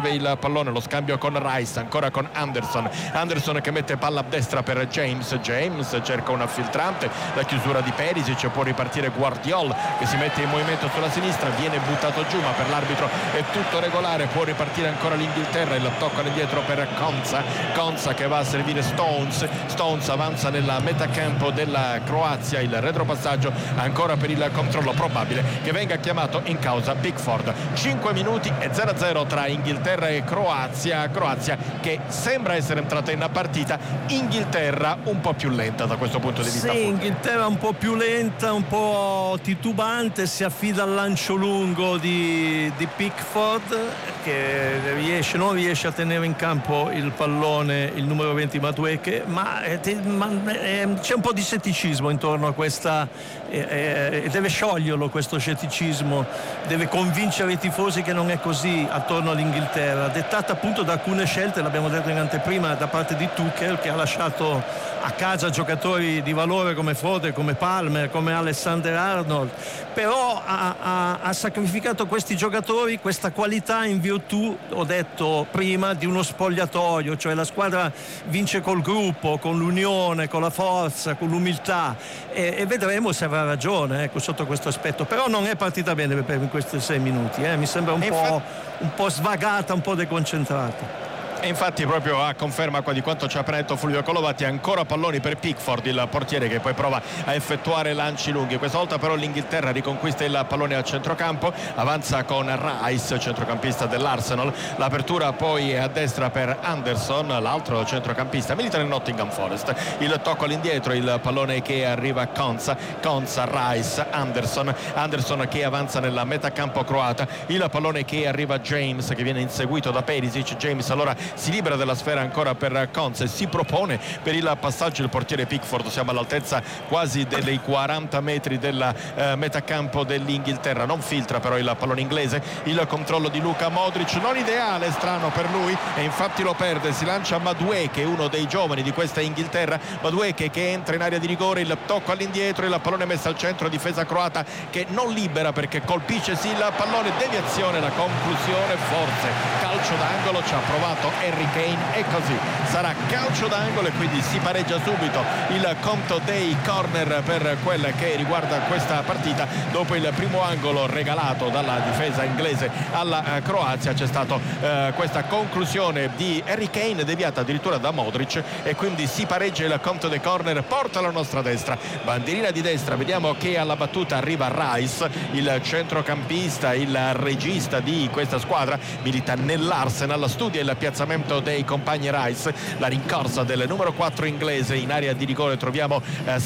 riceve il pallone, lo scambio con Rice, ancora con Anderson che mette palla a destra per James cerca una filtrante, la chiusura di Perisic, può ripartire Guardiol che si mette in movimento sulla sinistra, viene buttato giù ma per l'arbitro è tutto regolare, può ripartire ancora l'Inghilterra, il tocco all'indietro per Konsa che va a servire Stones avanza nella metacampo della Croazia, il retropassaggio ancora per il controllo, probabile che venga chiamato in causa Pickford. 5 minuti e 0-0 tra Inghilterra e Croazia che sembra essere entrata in partita, Inghilterra un po' più lenta da questo punto di vista. Sì, Inghilterra un po' più lenta, un po' titubante, si affida al lancio lungo di Pickford che non riesce a tenere in campo il pallone il numero 20 Madueke, ma c'è un po' di scetticismo intorno a questa, deve scioglierlo questo scetticismo, deve convincere i tifosi che non è così attorno all'Inghilterra, dettata appunto da alcune scelte, l'abbiamo detto in anteprima, da parte di Tuchel, che ha lasciato a casa giocatori di valore come Foden, come Palmer, come Alexander-Arnold, però ha sacrificato questi giocatori, questa qualità, in virtù, ho detto prima, di uno spogliatoio, cioè la squadra vince col gruppo, con l'unione, con la forza, con l'umiltà, e vedremo se avrà ragione, ecco, sotto questo aspetto. Però non è partita bene in questi 6 minuti, mi sembra un po' svagata, un po' deconcentrata. E infatti, proprio a conferma qua di quanto ci ha appena detto Fulvio Colovatti, ancora palloni per Pickford, il portiere, che poi prova a effettuare lanci lunghi. Questa volta però l'Inghilterra riconquista il pallone al centrocampo, avanza con Rice, centrocampista dell'Arsenal, l'apertura poi è a destra per Anderson, l'altro centrocampista milita nel Nottingham Forest, il tocco all'indietro, il pallone che arriva a Konsa, Rice, Anderson che avanza nella metacampo croata, il pallone che arriva a James che viene inseguito da Perisic. James allora si libera della sfera ancora per Konsa e si propone per il passaggio il portiere Pickford. Siamo all'altezza quasi dei 40 metri della metacampo dell'Inghilterra, non filtra però il pallone inglese, il controllo di Luka Modric non ideale, strano per lui, e infatti lo perde. Si lancia Madueke, uno dei giovani di questa Inghilterra, Madueke che entra in area di rigore, il tocco all'indietro, il pallone messo al centro, difesa croata che non libera perché colpisce sì il pallone, deviazione, la conclusione, forse calcio d'angolo, ci ha provato Harry Kane e così sarà calcio d'angolo e quindi si pareggia subito il conto dei corner per quella che riguarda questa partita. Dopo il primo angolo regalato dalla difesa inglese alla Croazia c'è stata questa conclusione di Harry Kane deviata addirittura da Modric e quindi si pareggia il conto dei corner, porta alla nostra destra, bandierina di destra. Vediamo che alla battuta arriva Rice, il centrocampista, il regista di questa squadra, milita nell'Arsenal, studia il piazzamento dei compagni Rice, la rincorsa del numero 4 inglese in area di rigore. Troviamo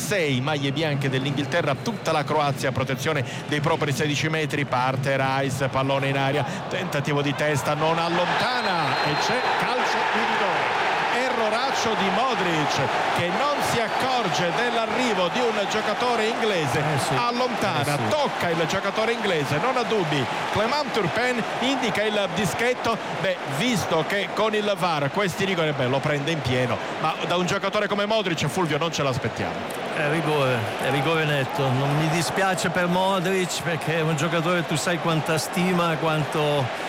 6 maglie bianche dell'Inghilterra, tutta la Croazia a protezione dei propri 16 metri. Parte Rice, pallone in aria, tentativo di testa, non allontana e c'è calcio di rigore. Erroraccio di Modric che non si accorge dell'arrivo di un giocatore inglese, allontana, tocca il giocatore inglese, non ha dubbi. Clément Turpin indica il dischetto, visto che con il VAR questi rigori lo prende in pieno, ma da un giocatore come Modric, Fulvio, non ce l'aspettiamo. È rigore netto, non mi dispiace per Modric perché è un giocatore, tu sai quanta stima, quanto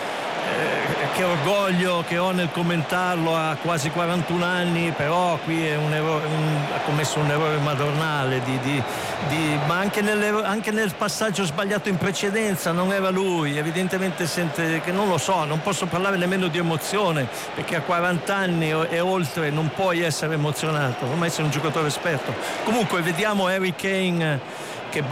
che orgoglio che ho nel commentarlo a quasi 41 anni, però qui è un errore, ha commesso un errore madornale ma anche nel passaggio sbagliato in precedenza non era lui, evidentemente sente che, non lo so, non posso parlare nemmeno di emozione perché a 40 anni e oltre non puoi essere emozionato, ormai sei un giocatore esperto. Comunque vediamo Harry Kane che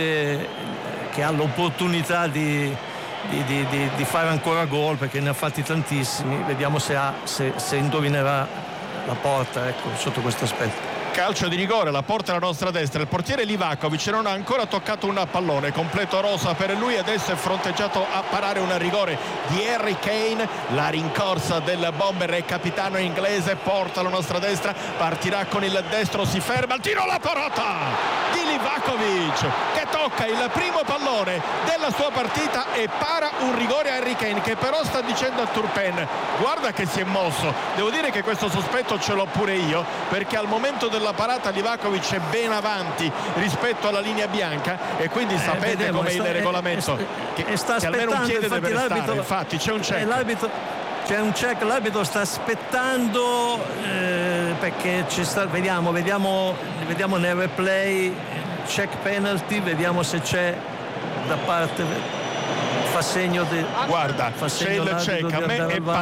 ha l'opportunità di fare ancora gol perché ne ha fatti tantissimi. Vediamo se indovinerà la porta, ecco, sotto questo aspetto. Calcio di rigore, la porta alla nostra destra, il portiere Livakovic non ha ancora toccato un pallone, completo rosa per lui, adesso è fronteggiato a parare un rigore di Harry Kane. La rincorsa del bomber e capitano inglese, porta alla nostra destra, partirà con il destro, si ferma, il tiro, la parata di Livakovic che tocca il primo pallone della sua partita e para un rigore a Harry Kane, che però sta dicendo a Turpin: guarda che si è mosso. Devo dire che questo sospetto ce l'ho pure io, perché al momento della parata Livakovic è ben avanti rispetto alla linea bianca e quindi sapete com'è il regolamento, che almeno un piede deve restare, infatti c'è un check. c'è un check, l'arbitro sta aspettando perché vediamo nel replay check penalty, vediamo se c'è da parte, fa segno di, guarda, c'è il check. A me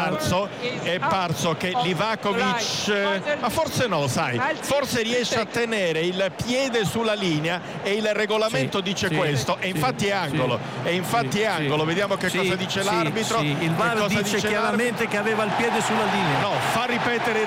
è parso che Livakovic, ma forse no, sai, forse riesce a tenere il piede sulla linea e il regolamento dice questo, e infatti è angolo, vediamo che cosa dice l'arbitro. Il VAR dice chiaramente che aveva il piede sulla linea. No, fa ripetere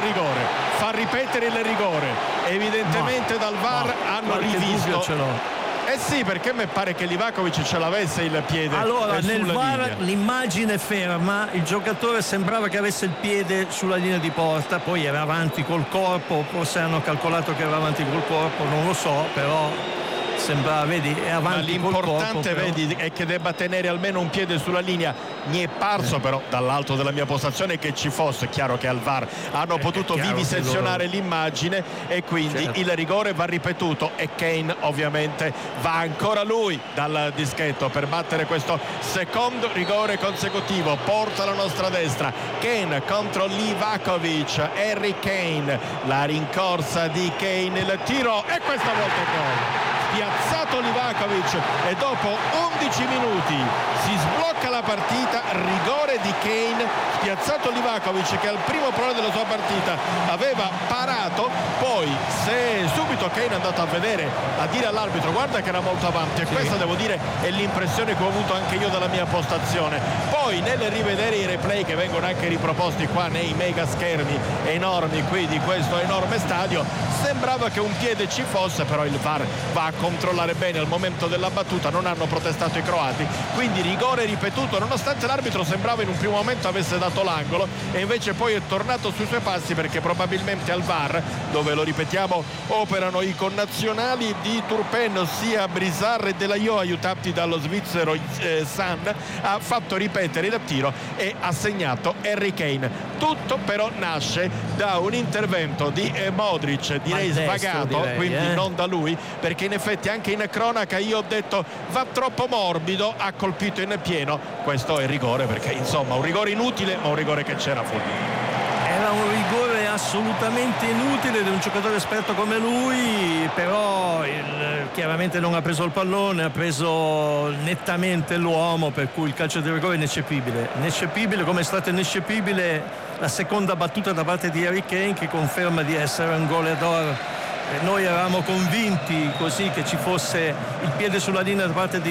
il rigore, evidentemente dal VAR hanno rivisto. Eh sì, perché mi pare che Livakovic ce l'avesse il piede. Allora, nel VAR linea. l'immagine ferma, il giocatore sembrava che avesse il piede sulla linea di porta, poi era avanti col corpo, forse hanno calcolato che era avanti col corpo, non lo so, però sembrava, vedi, è avanti col corpo. L'importante, vedi, è che debba tenere almeno un piede sulla linea. Mi è parso però dall'alto della mia postazione che ci fosse. Chiaro che al VAR hanno potuto vivisezionare l'immagine e quindi il rigore va ripetuto, e Kane ovviamente va ancora lui dal dischetto per battere questo secondo rigore consecutivo. Porta la nostra destra, Kane contro Livakovic, Harry Kane, la rincorsa di Kane, il tiro, e questa volta è gol. Piazzato Livakovic, e dopo 11 minuti si sblocca la partita. Rigore di Kane, spiazzato Livakovic che al primo pallone della sua partita aveva parato, poi se subito Kane è andato a vedere, a dire all'arbitro guarda che era molto avanti, e questa devo dire è l'impressione che ho avuto anche io dalla mia postazione. Poi nel rivedere i replay che vengono anche riproposti qua nei mega schermi enormi qui di questo enorme stadio, sembrava che un piede ci fosse, però il VAR va a controllare bene al momento della battuta. Non hanno protestato i croati, quindi rigore ripetuto, nonostante l'arbitro sembrava in un primo momento avesse dato l'angolo, e invece poi è tornato sui suoi passi, perché probabilmente al VAR, dove lo ripetiamo operano i connazionali di Turpin, ossia Brizard e Delaio, aiutati dallo svizzero San, ha fatto ripetere il tiro e ha segnato Harry Kane. Tutto però nasce da un intervento di Modric, direi svagato, quindi non da lui, perché in effetti anche in cronaca io ho detto va troppo morbido, ha colpito in pieno. Questo è rigore, perché insomma un rigore inutile, ma un rigore che c'era fuori. Era un rigore assolutamente inutile di un giocatore esperto come lui, però chiaramente non ha preso il pallone, ha preso nettamente l'uomo, per cui il calcio di rigore è ineccepibile, come è stato ineccepibile la seconda battuta da parte di Harry Kane, che conferma di essere un goleador. Noi eravamo convinti così che ci fosse il piede sulla linea da parte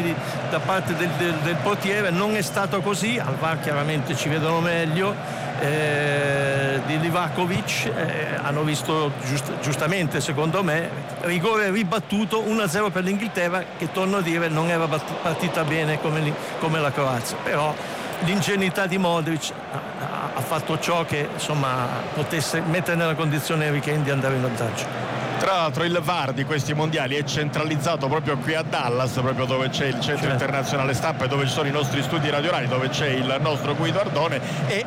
del portiere, non è stato così. Al VAR chiaramente ci vedono meglio. Di Livakovic hanno visto giustamente, secondo me, rigore ribattuto, 1-0 per l'Inghilterra, che torno a dire non era partita bene come la Croazia, però l'ingenuità di Modric ha fatto ciò che insomma potesse mettere nella condizione Harry Kane di andare in vantaggio. Tra l'altro il VAR di questi mondiali è centralizzato proprio qui a Dallas, proprio dove c'è il centro internazionale stampa e dove ci sono i nostri studi Radio Rai, dove c'è il nostro Guido Ardone, e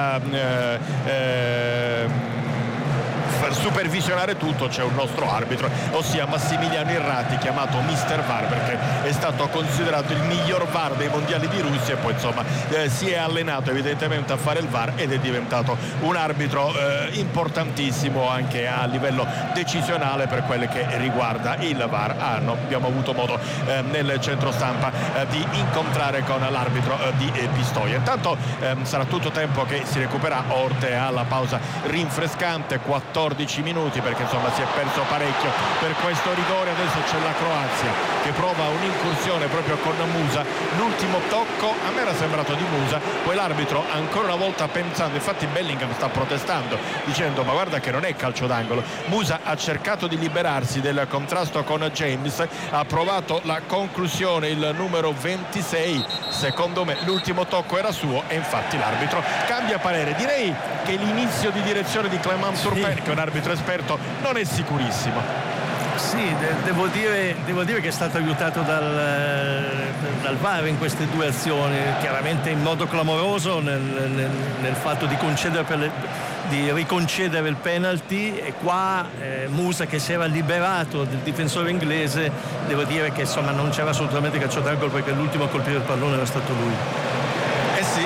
per supervisionare tutto c'è un nostro arbitro, ossia Massimiliano Irrati, chiamato Mister VAR perché è stato considerato il miglior VAR dei mondiali di Russia, e poi insomma si è allenato evidentemente a fare il VAR ed è diventato un arbitro importantissimo anche a livello decisionale per quelle che riguarda il VAR. Abbiamo avuto modo nel centro stampa di incontrare con l'arbitro di Pistoia. Intanto sarà tutto tempo che si recupera Orte alla pausa rinfrescante, 14 minuti, perché insomma si è perso parecchio per questo rigore. Adesso c'è la Croazia che prova un'incursione proprio con Musa, l'ultimo tocco a me era sembrato di Musa, poi l'arbitro ancora una volta pensando, infatti Bellingham sta protestando dicendo ma guarda che non è calcio d'angolo. Musa ha cercato di liberarsi del contrasto con James, ha provato la conclusione, il numero 26, secondo me l'ultimo tocco era suo, e infatti l'arbitro cambia parere. Direi che l'inizio di direzione di Clément Turpin, che è un arbitro esperto, non è sicurissimo. Sì, devo dire che è stato aiutato dal VAR in queste due azioni, chiaramente in modo clamoroso nel fatto di riconcedere il penalty, e qua Musa, che si era liberato del difensore inglese, devo dire che insomma non c'era assolutamente calcio d'angolo, perché l'ultimo a colpire il pallone era stato lui. Sì, devo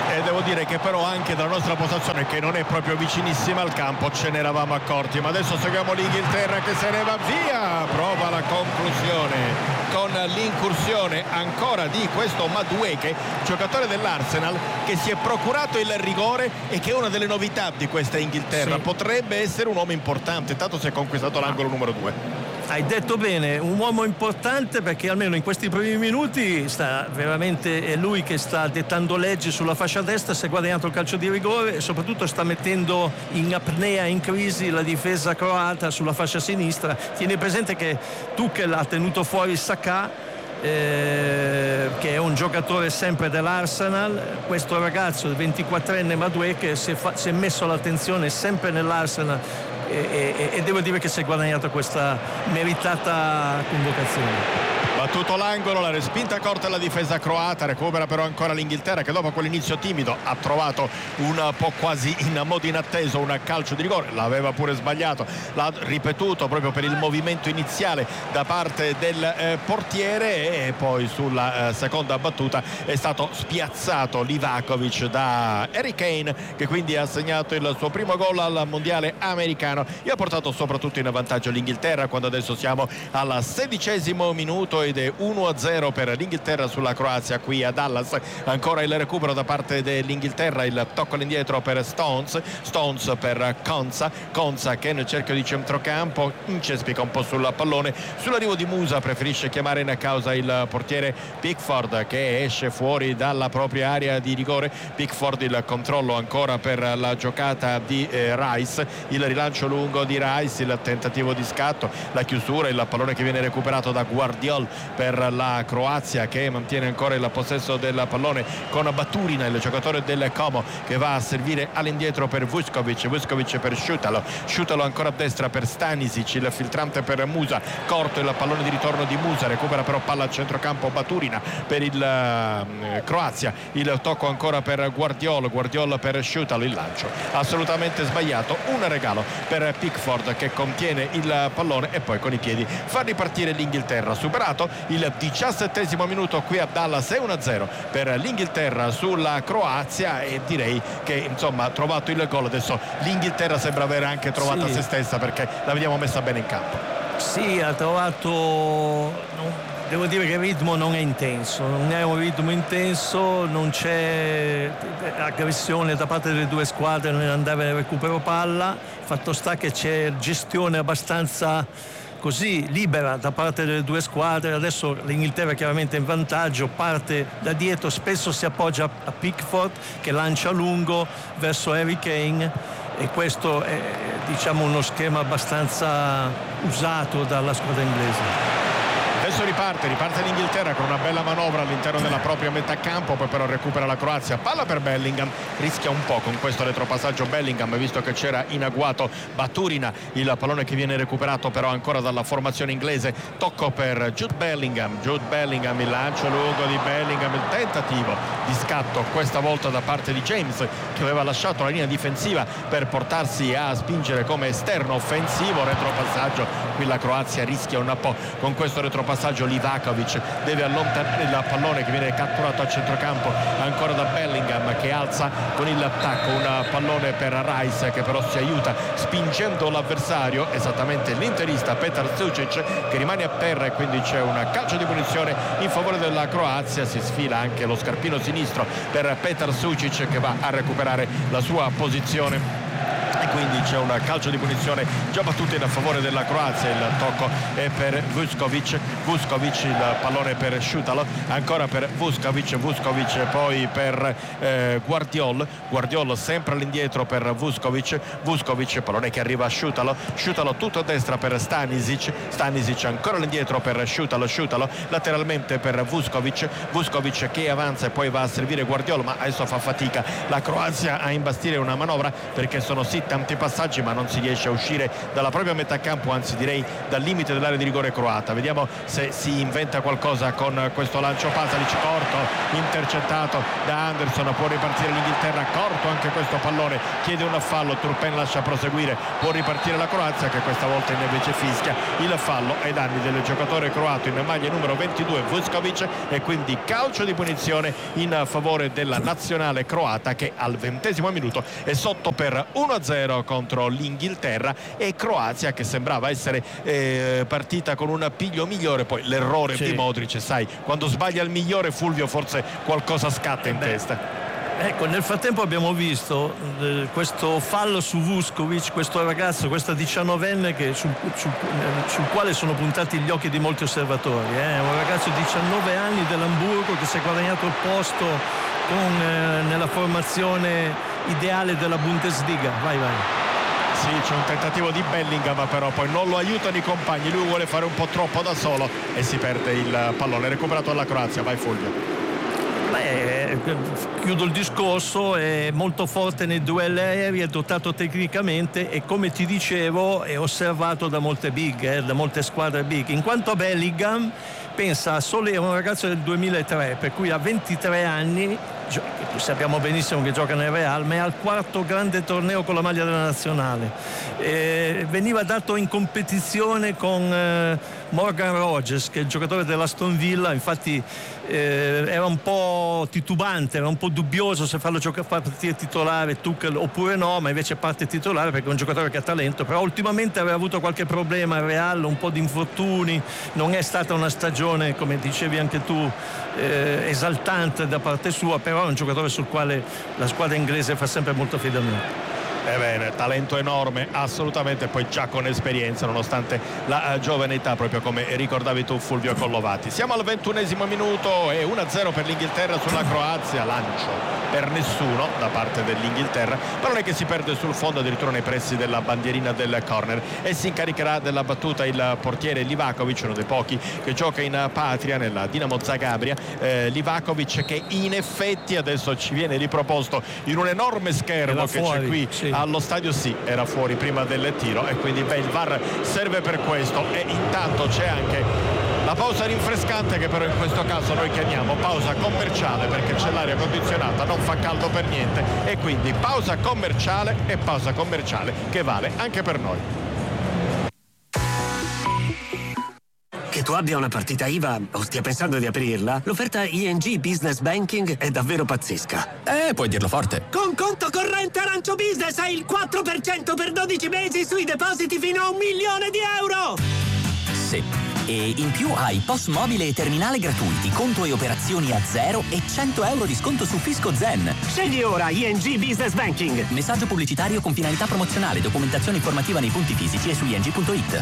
dire che però anche dalla nostra postazione, che non è proprio vicinissima al campo, ce ne eravamo accorti. Ma adesso seguiamo l'Inghilterra che se ne va via, prova la conclusione con l'incursione ancora di questo Madueke, giocatore dell'Arsenal, che si è procurato il rigore e che è una delle novità di questa Inghilterra. Sì. Potrebbe essere un uomo importante, tanto si è conquistato l'angolo numero 2. Hai detto bene, un uomo importante, perché almeno in questi primi minuti è lui che sta dettando leggi sulla fascia destra, si è guadagnato il calcio di rigore e soprattutto sta mettendo in apnea, in crisi la difesa croata sulla fascia sinistra. Tieni presente che Tuchel ha tenuto fuori Saka, che è un giocatore sempre dell'Arsenal. Questo ragazzo, il 24enne Madueke, si è messo l'attenzione sempre nell'Arsenal e devo dire che si è guadagnato questa meritata convocazione. Battuto l'angolo, la respinta corta alla difesa croata, recupera però ancora l'Inghilterra, che dopo quell'inizio timido ha trovato un po' quasi in modo inatteso un calcio di rigore, l'aveva pure sbagliato, l'ha ripetuto proprio per il movimento iniziale da parte del portiere, e poi sulla seconda battuta è stato spiazzato Livakovic da Harry Kane, che quindi ha segnato il suo primo gol al mondiale americano e ha portato soprattutto in vantaggio l'Inghilterra, quando adesso siamo al 16° minuto ed è 1-0 per l'Inghilterra sulla Croazia qui a Dallas. Ancora il recupero da parte dell'Inghilterra, il tocco all'indietro per Stones per Konsa che nel cerchio di centrocampo incespica un po' sul pallone. Sull'arrivo di Musa preferisce chiamare in causa il portiere Pickford, che esce fuori dalla propria area di rigore. Pickford, il controllo ancora per la giocata di Rice, il rilancio lungo di Rice, il tentativo di scatto, la chiusura, il pallone che viene recuperato da Guardiol per la Croazia, che mantiene ancora il possesso del pallone con Baturina, il giocatore del Como, che va a servire all'indietro per Vuskovic per Šutalo ancora a destra per Stanisic, il filtrante per Musa, corto il pallone di ritorno di Musa, recupera però palla a centrocampo Baturina per il Croazia, il tocco ancora per Guardiol per Šutalo, il lancio assolutamente sbagliato, un regalo per Pickford che contiene il pallone e poi con i piedi fa ripartire l'Inghilterra. Superato il 17° minuto qui a Dallas, è 1-0 per l'Inghilterra sulla Croazia, e direi che insomma, trovato il gol, adesso l'Inghilterra sembra avere anche trovato se stessa, perché la vediamo messa bene in campo. Sì, ha trovato, devo dire che il ritmo non è intenso, non è un ritmo intenso, non c'è aggressione da parte delle due squadre nell'andare al recupero palla. Fatto sta che c'è gestione abbastanza così libera da parte delle due squadre. Adesso l'Inghilterra è chiaramente in vantaggio, parte da dietro, spesso si appoggia a Pickford che lancia lungo verso Harry Kane, e questo è, diciamo, uno schema abbastanza usato dalla squadra inglese. Adesso riparte l'Inghilterra con una bella manovra all'interno della propria metà campo, poi però recupera la Croazia, palla per Bellingham, rischia un po' con questo retropassaggio Bellingham, visto che c'era in agguato Baturina, il pallone che viene recuperato però ancora dalla formazione inglese, tocco per Jude Bellingham, il lancio lungo di Bellingham, il tentativo di scatto questa volta da parte di James, che aveva lasciato la linea difensiva per portarsi a spingere come esterno offensivo, retropassaggio, qui la Croazia rischia un po' con questo retropassaggio. Livakovic deve allontanare il pallone che viene catturato a centrocampo ancora da Bellingham, che alza con il tacco un pallone per Rice, che però si aiuta spingendo l'avversario, esattamente l'interista Petar Sucic, che rimane a terra, e quindi c'è un calcio di punizione in favore della Croazia. Si sfila anche lo scarpino sinistro per Petar Sucic, che va a recuperare la sua posizione, e quindi c'è un calcio di punizione già battuto in favore della Croazia. Il tocco è per Vuskovic, il pallone per Šutalo, ancora per Vuskovic poi per Guardiol sempre all'indietro per Vuskovic, pallone che arriva a Šutalo tutto a destra per Stanisic ancora all'indietro per Šutalo lateralmente per Vuskovic che avanza e poi va a servire Guardiol, ma adesso fa fatica la Croazia a imbastire una manovra, perché sono sì tanti passaggi, ma non si riesce a uscire dalla propria metà campo, anzi direi dal limite dell'area di rigore croata. Vediamo se si inventa qualcosa con questo lancio. Pasalic corto, intercettato da Anderson, può ripartire l'Inghilterra, corto anche questo pallone, chiede un fallo, Turpen lascia proseguire, può ripartire la Croazia che questa volta invece fischia il fallo ai danni del giocatore croato in maglia numero 22 Vuskovic, e quindi calcio di punizione in favore della nazionale croata che al 20° minuto è sotto per 1-0 contro l'Inghilterra, e Croazia che sembrava essere partita con un piglio migliore. Poi l'errore di Modric, sai, quando sbaglia il migliore, Fulvio, forse qualcosa scatta in testa. Ecco, nel frattempo abbiamo visto questo fallo su Vuskovic, questo ragazzo, questa 19enne sul quale sono puntati gli occhi di molti osservatori. Un ragazzo di 19 anni dell'Hamburgo che si è guadagnato il posto nella formazione ideale della Bundesliga. Vai. Sì, c'è un tentativo di Bellingham, ma però poi non lo aiutano i compagni, lui vuole fare un po' troppo da solo e si perde il pallone recuperato dalla Croazia. Vai Fulvio. Chiudo il discorso, è molto forte nei duelli aerei, è dotato tecnicamente e, come ti dicevo, è osservato da molte big, da molte squadre big. In quanto a Bellingham, pensa, è un ragazzo del 2003, per cui ha 23 anni, sappiamo benissimo che gioca nel Real, ma è al 4º grande torneo con la maglia della nazionale. Veniva dato in competizione con Morgan Rogers, che è il giocatore dell'Aston Villa, infatti era un po' titubante, era un po' dubbioso se farlo partire titolare Tuchel oppure no, ma invece parte titolare perché è un giocatore che ha talento. Però ultimamente aveva avuto qualche problema al Real, un po' di infortuni, non è stata una stagione, come dicevi anche tu, esaltante da parte sua, però è un giocatore sul quale la squadra inglese fa sempre molto affidamento. Bene, talento enorme, assolutamente, poi già con esperienza nonostante la giovane età, proprio come ricordavi tu Fulvio Collovati. Siamo al 21° minuto e 1-0 per l'Inghilterra sulla Croazia, lancio per nessuno da parte dell'Inghilterra, pallone che si perde sul fondo addirittura nei pressi della bandierina del corner, e si incaricherà della battuta il portiere Livakovic, uno dei pochi che gioca in patria nella Dinamo Zagabria. Livakovic che in effetti adesso ci viene riproposto in un enorme schermo che c'è qui, sì, allo stadio. Sì, era fuori prima del tiro, e quindi il VAR serve per questo. E intanto c'è anche la pausa rinfrescante, che però in questo caso noi chiamiamo pausa commerciale, perché c'è l'aria condizionata, non fa caldo per niente, e quindi pausa commerciale, e pausa commerciale che vale anche per noi. Che tu abbia una partita IVA o stia pensando di aprirla, l'offerta ING Business Banking è davvero pazzesca. Puoi dirlo forte. Con conto corrente Arancio Business hai il 4% per 12 mesi sui depositi fino a €1.000.000. Sì. E in più hai POS mobile e terminale gratuiti, conto e operazioni a zero e €100 di sconto su Fisco Zen. Scegli ora ING Business Banking. Messaggio pubblicitario con finalità promozionale, documentazione informativa nei punti fisici e su ing.it.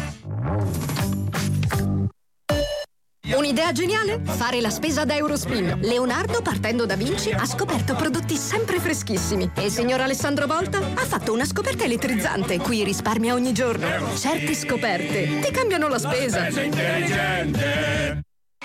Un'idea geniale? Fare la spesa da Eurospin. Leonardo, partendo da Vinci, ha scoperto prodotti sempre freschissimi. E il signor Alessandro Volta ha fatto una scoperta elettrizzante, cui risparmia ogni giorno. Certe scoperte ti cambiano la spesa. Intelligente.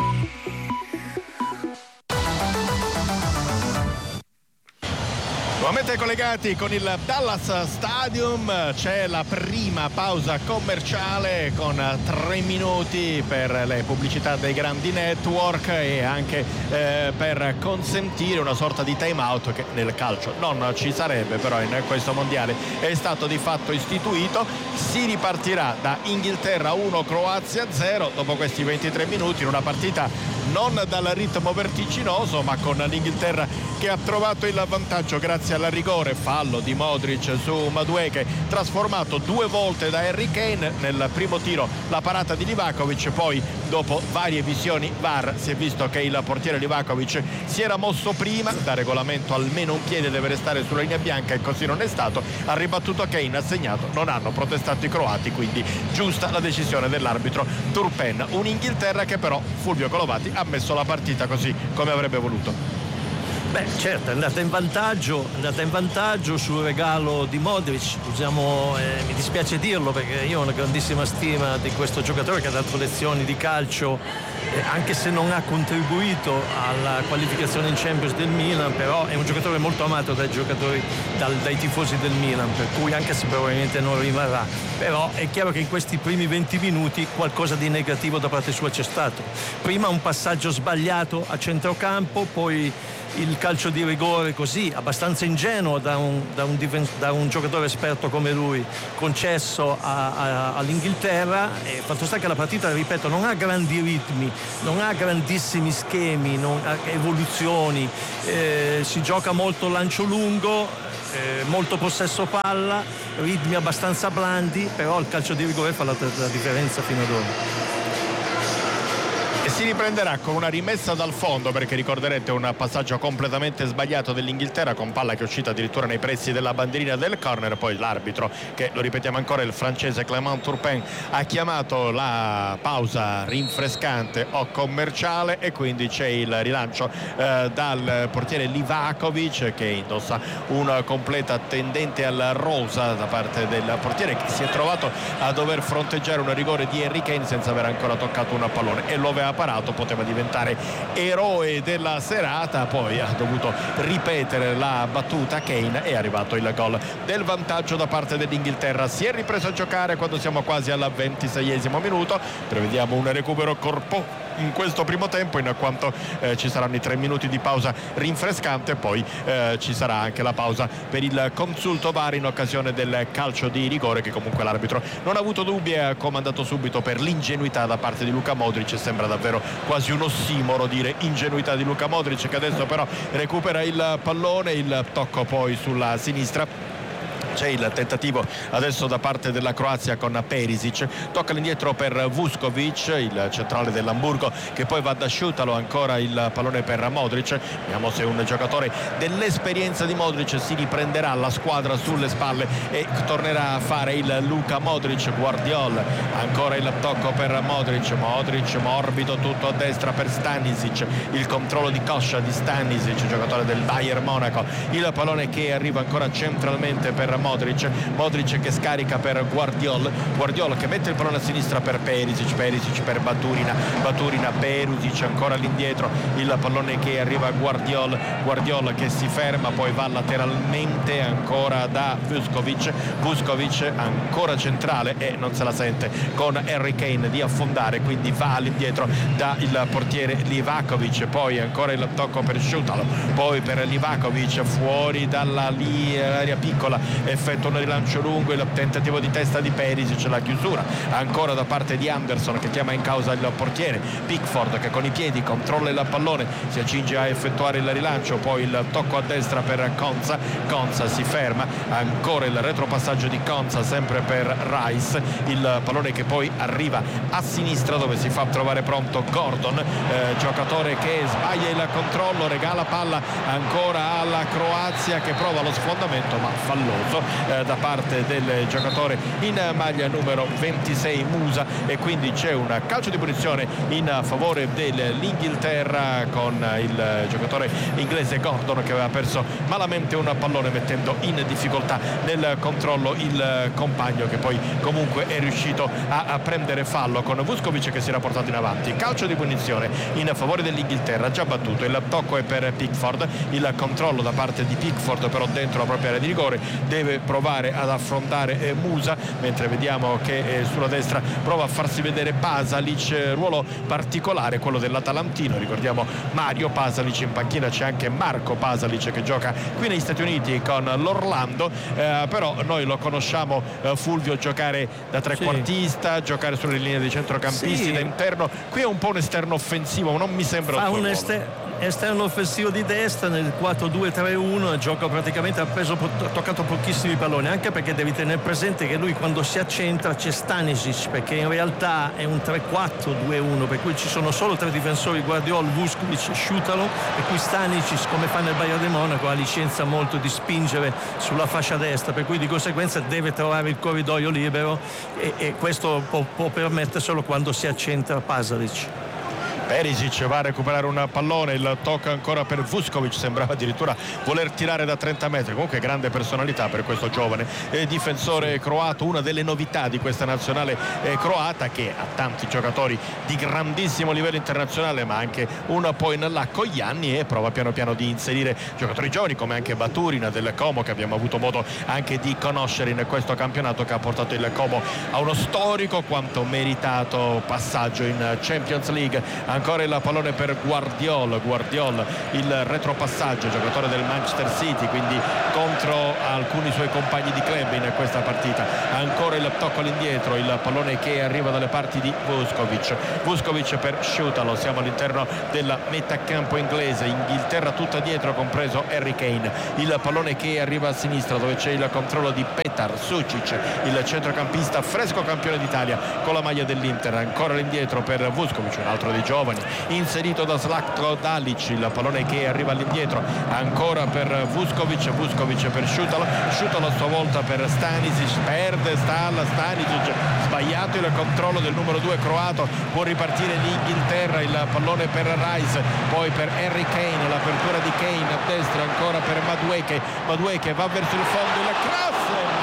Nuovamente collegati con il Dallas Stadium, c'è la prima pausa commerciale con 3 minuti per le pubblicità dei grandi network e anche per consentire una sorta di time out che nel calcio non ci sarebbe, però in questo mondiale è stato di fatto istituito. Si ripartirà da Inghilterra 1 Croazia 0 dopo questi 23 minuti, in una partita non dal ritmo vertiginoso, ma con l'Inghilterra che ha trovato il vantaggio grazie al rigore, fallo di Modric su Madueke, trasformato 2 volte da Harry Kane. Nel primo tiro la parata di Livakovic, poi dopo varie visioni VAR si è visto che il portiere Livakovic si era mosso prima, da regolamento almeno un piede deve restare sulla linea bianca e così non è stato. Ha ribattuto Kane, ha segnato, non hanno protestato i croati, quindi giusta la decisione dell'arbitro Turpen. Un'Inghilterra che però, Fulvio Collovati, ha messo la partita così come avrebbe voluto. Beh, certo, è andata in vantaggio sul regalo di Modric. Mi dispiace dirlo perché io ho una grandissima stima di questo giocatore che ha dato lezioni di calcio anche se non ha contribuito alla qualificazione in Champions del Milan, però è un giocatore molto amato dai giocatori, dai tifosi del Milan, per cui anche se probabilmente non rimarrà, però è chiaro che in questi primi 20 minuti qualcosa di negativo da parte sua c'è stato. Prima un passaggio sbagliato a centrocampo, poi il calcio di rigore così abbastanza ingenuo da un giocatore esperto come lui, concesso all'Inghilterra. E fatto sta che la partita, ripeto, non ha grandi ritmi, non ha grandissimi schemi, non ha evoluzioni, si gioca molto lancio lungo, molto possesso palla, ritmi abbastanza blandi, però il calcio di rigore fa la differenza fino ad ora. Si riprenderà con una rimessa dal fondo, perché ricorderete un passaggio completamente sbagliato dell'Inghilterra con palla che è uscita addirittura nei pressi della bandierina del corner. Poi l'arbitro, che lo ripetiamo ancora, il francese Clément Turpin, ha chiamato la pausa rinfrescante o commerciale, e quindi c'è il rilancio dal portiere Livakovic, che indossa una completa tendente al rosa da parte del portiere, che si è trovato a dover fronteggiare un rigore di Harry Kane senza aver ancora toccato un pallone, e lo aveva parato, poteva diventare eroe della serata. Poi ha dovuto ripetere la battuta Kane, è arrivato il gol del vantaggio da parte dell'Inghilterra. Si è ripreso a giocare quando siamo quasi al 26esimo minuto, prevediamo un recupero corposo in questo primo tempo, in quanto ci saranno i 3 minuti di pausa rinfrescante, poi ci sarà anche la pausa per il consulto VAR in occasione del calcio di rigore, che comunque l'arbitro non ha avuto dubbi e ha comandato subito per l'ingenuità da parte di Luka Modric. Sembra davvero quasi un ossimoro dire ingenuità di Luka Modric, che adesso però recupera il pallone, il tocco poi sulla sinistra. C'è il tentativo adesso da parte della Croazia con Perisic, tocca all'indietro per Vuskovic, il centrale dell'Hamburgo, che poi va da Šutalo, ancora il pallone per Modric. Vediamo se un giocatore dell'esperienza di Modric si riprenderà la squadra sulle spalle e tornerà a fare il Luka Modric. Guardiol, ancora il tocco per Modric morbido, tutto a destra per Stanisic, il controllo di coscia di Stanisic, giocatore del Bayern Monaco, il pallone che arriva ancora centralmente per Modric che scarica per Guardiol che mette il pallone a sinistra per Perisic per Baturina, Perisic ancora all'indietro, il pallone che arriva a Guardiol che si ferma, poi va lateralmente ancora da Vuskovic ancora centrale e non se la sente con Harry Kane di affondare, quindi va all'indietro da il portiere Livakovic, poi ancora il tocco per Šutalo, poi per Livakovic fuori dall'area piccola, effettua un rilancio lungo, il tentativo di testa di Perisic, la chiusura ancora da parte di Anderson che chiama in causa il portiere, Pickford che con i piedi controlla il pallone, si accinge a effettuare il rilancio, poi il tocco a destra per Konsa si ferma, ancora il retropassaggio di Konsa sempre per Rice, il pallone che poi arriva a sinistra dove si fa trovare pronto Gordon, giocatore che sbaglia il controllo, regala palla ancora alla Croazia che prova lo sfondamento ma falloso da parte del giocatore in maglia numero 26 Musa, e quindi c'è un calcio di punizione in favore dell'Inghilterra con il giocatore inglese Gordon che aveva perso malamente un pallone mettendo in difficoltà nel controllo il compagno, che poi comunque è riuscito a prendere fallo con Vuskovic che si era portato in avanti. Calcio di punizione in favore dell'Inghilterra già battuto, il tocco è per Pickford, il controllo da parte di Pickford però dentro la propria area di rigore, deve provare ad affrontare Musa, mentre vediamo che sulla destra prova a farsi vedere Pasalic, ruolo particolare quello dell'Atalantino, ricordiamo Mario Pasalic, in panchina c'è anche Marco Pasalic che gioca qui negli Stati Uniti con l'Orlando, però noi lo conosciamo Fulvio giocare da trequartista, giocare sulle linee dei centrocampisti, da interno, qui è un po' un esterno offensivo, non mi sembra esterno offensivo di destra nel 4-2-3-1, gioca praticamente, ha toccato pochissimi palloni, anche perché devi tenere presente che lui quando si accentra c'è Stanisic, perché in realtà è un 3-4-2-1, per cui ci sono solo 3 difensori, Guardiol, Vuskovic, Šutalo, e qui Stanisic, come fa nel Bayern di Monaco, ha licenza molto di spingere sulla fascia destra, per cui di conseguenza deve trovare il corridoio libero e questo può permetterselo quando si accentra Pasalic. Perisic va a recuperare un pallone, il tocco ancora per Vuskovic, sembrava addirittura voler tirare da 30 metri. Comunque grande personalità per questo giovane difensore croato, una delle novità di questa nazionale croata, che ha tanti giocatori di grandissimo livello internazionale ma anche un po' in là con gli anni, e prova piano piano di inserire giocatori giovani come anche Baturin del Como, che abbiamo avuto modo anche di conoscere in questo campionato, che ha portato il Como a uno storico quanto meritato passaggio in Champions League. Ancora il pallone per Guardiol, il retropassaggio, giocatore del Manchester City, quindi contro alcuni suoi compagni di club in questa partita. Ancora il tocco all'indietro, il pallone che arriva dalle parti di Vuskovic per Šutalo. Siamo all'interno della metà campo inglese, Inghilterra tutta dietro, compreso Harry Kane. Il pallone che arriva a sinistra, dove c'è il controllo di Petar Sucic, il centrocampista fresco campione d'Italia con la maglia dell'Inter. Ancora all'indietro per Vuskovic, un altro dei giovani, inserito da Zlatko Dalic. Il pallone che arriva all'indietro ancora per Vuskovic per Šutalo a sua volta per Stanisic, perde Stanisic, sbagliato il controllo del numero 2 croato, può ripartire l'Inghilterra. Il pallone per Rice, poi per Harry Kane, l'apertura di Kane a destra, ancora per Madueke va verso il fondo, il cross,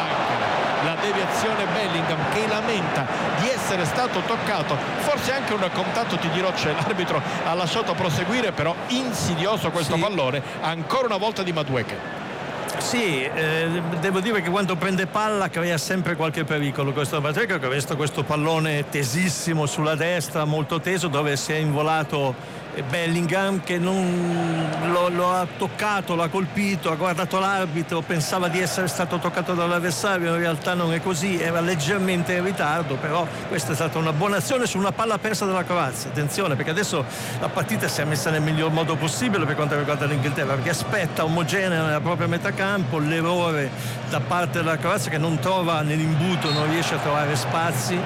la deviazione Bellingham, che lamenta di essere stato toccato, forse anche un contatto, ti dirò, l'arbitro ha lasciato proseguire, però insidioso questo pallone ancora una volta di Madueke. Sì, devo dire che quando prende palla crea sempre qualche pericolo questo Madueke, che ha visto questo pallone tesissimo sulla destra, molto teso, dove si è involato Bellingham, che non lo ha toccato, l'ha colpito, ha guardato l'arbitro, pensava di essere stato toccato dall'avversario, in realtà non è così, era leggermente in ritardo, però questa è stata una buona azione su una palla persa dalla Croazia. Attenzione, perché adesso la partita si è messa nel miglior modo possibile per quanto riguarda l'Inghilterra, perché aspetta omogenea nella propria metà campo, l'errore da parte della Croazia che non trova nell'imbuto, non riesce a trovare spazi,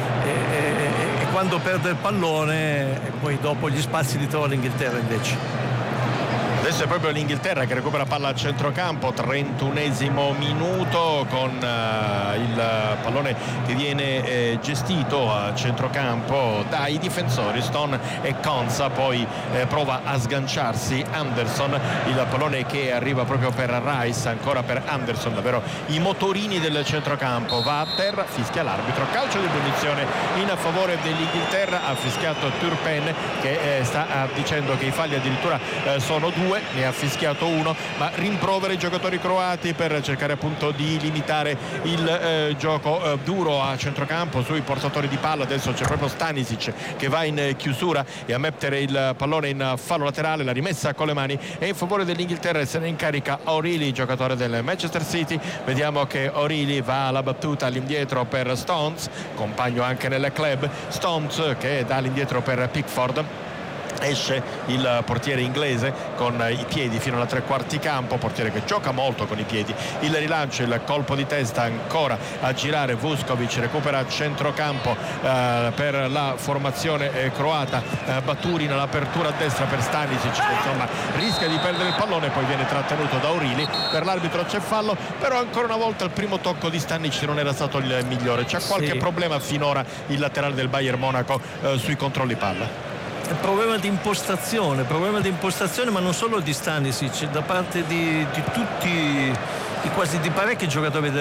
e quando perde il pallone poi dopo gli spazi li trova l'Inghilterra invece. Adesso è proprio l'Inghilterra che recupera palla al centrocampo, 31esimo minuto, con il pallone che viene gestito a centrocampo dai difensori Stone e Konsa, poi prova a sganciarsi Anderson, il pallone che arriva proprio per Rice, ancora per Anderson, davvero i motorini del centrocampo, va a terra, fischia l'arbitro, calcio di punizione in favore dell'Inghilterra, ha fischiato Turpin, che sta dicendo che i falli addirittura sono 2, ne ha fischiato 1, ma rimprovera i giocatori croati per cercare appunto di limitare il gioco duro a centrocampo sui portatori di palla. Adesso c'è proprio Stanisic che va in chiusura e a mettere il pallone in fallo laterale, la rimessa con le mani è in favore dell'Inghilterra e se ne incarica O'Reilly, giocatore del Manchester City. Vediamo che O'Reilly va alla battuta all'indietro per Stones, compagno anche nel club. Stones che dà all'indietro per Pickford. Esce il portiere inglese con i piedi fino alla tre quarti campo, portiere che gioca molto con i piedi. Il rilancio, il colpo di testa, ancora a girare Vuskovic, recupera a centrocampo per la formazione croata. Baturin, l'apertura a destra per Stanisic, che insomma rischia di perdere il pallone, poi viene trattenuto da O'Reilly. Per l'arbitro c'è fallo, però ancora una volta il primo tocco di Stanisic non era stato il migliore. C'è qualche problema finora il laterale del Bayern Monaco sui controlli palla. Problema di impostazione, ma non solo di Stanisic, da parte di tutti, quasi di parecchi giocatori